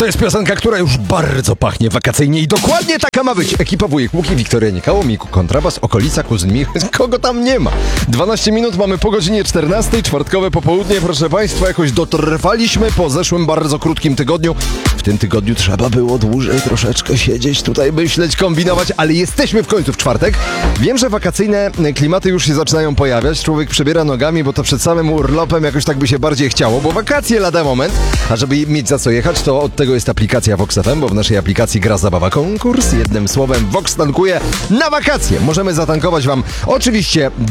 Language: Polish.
To jest piosenka, która już bardzo pachnie wakacyjnie i dokładnie taka ma być. Ekipa Wujek Łuki, Wiktoria Nikało, Miku Kontrabas, okolica Kuzyn Michał. Kogo tam nie ma? 12 minut mamy po godzinie 14, czwartkowe popołudnie. Proszę Państwa, jakoś dotrwaliśmy po zeszłym bardzo krótkim tygodniu. W tym tygodniu trzeba było dłużej troszeczkę siedzieć tutaj, myśleć, kombinować, ale jesteśmy w końcu w czwartek. Wiem, że wakacyjne klimaty już się zaczynają pojawiać. Człowiek przebiera nogami, bo to przed samym urlopem jakoś tak by się bardziej chciało, bo wakacje lada moment. A żeby mieć za co jechać, to od tego jest aplikacja Vox FM, bo w naszej aplikacji gra zabawa konkurs. Jednym słowem Vox tankuje na wakacje. Możemy zatankować Wam oczywiście